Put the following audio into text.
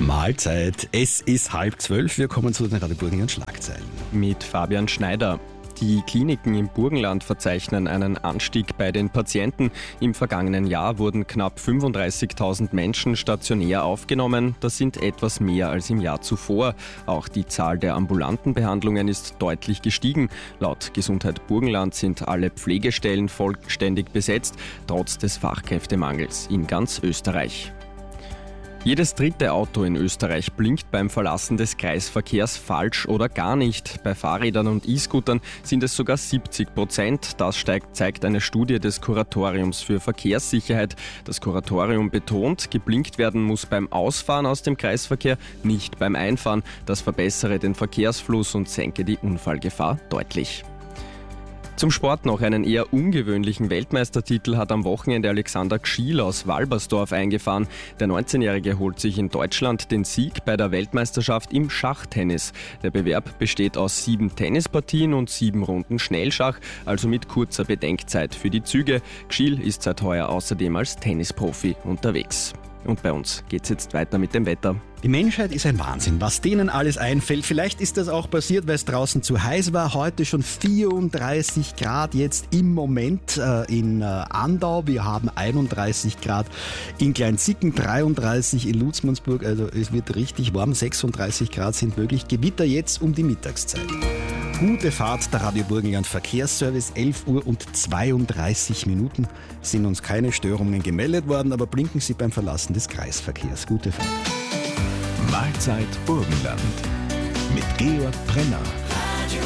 Mahlzeit. Es ist 11:30. Wir kommen zu den Radio Burgenland Schlagzeilen. Mit Fabian Schneider. Die Kliniken im Burgenland verzeichnen einen Anstieg bei den Patienten. Im vergangenen Jahr wurden knapp 35.000 Menschen stationär aufgenommen. Das sind etwas mehr als im Jahr zuvor. Auch die Zahl der ambulanten Behandlungen ist deutlich gestiegen. Laut Gesundheit Burgenland sind alle Pflegestellen vollständig besetzt, trotz des Fachkräftemangels in ganz Österreich. Jedes dritte Auto in Österreich blinkt beim Verlassen des Kreisverkehrs falsch oder gar nicht. Bei Fahrrädern und E-Scootern sind es sogar 70%. Das zeigt eine Studie des Kuratoriums für Verkehrssicherheit. Das Kuratorium betont, geblinkt werden muss beim Ausfahren aus dem Kreisverkehr, nicht beim Einfahren. Das verbessere den Verkehrsfluss und senke die Unfallgefahr deutlich. Zum Sport noch: einen eher ungewöhnlichen Weltmeistertitel hat am Wochenende Alexander Gschiel aus Walbersdorf eingefahren. Der 19-Jährige holt sich in Deutschland den Sieg bei der Weltmeisterschaft im Schachtennis. Der Bewerb besteht aus 7 Tennispartien und 7 Runden Schnellschach, also mit kurzer Bedenkzeit für die Züge. Gschiel ist seit heuer außerdem als Tennisprofi unterwegs. Und bei uns geht's jetzt weiter mit dem Wetter. Die Menschheit ist ein Wahnsinn, was denen alles einfällt. Vielleicht ist das auch passiert, weil es draußen zu heiß war. Heute schon 34 Grad jetzt im Moment in Andau. Wir haben 31 Grad in Kleinzicken, 33 in Lutzmannsburg. Also es wird richtig warm, 36 Grad sind möglich. Gewitter jetzt um die Mittagszeit. Gute Fahrt, der Radio Burgenland Verkehrsservice, 11 Uhr und 32 Minuten. Sind uns keine Störungen gemeldet worden, aber blinken Sie beim Verlassen des Kreisverkehrs. Gute Fahrt. Mahlzeit Burgenland mit Georg Brenner.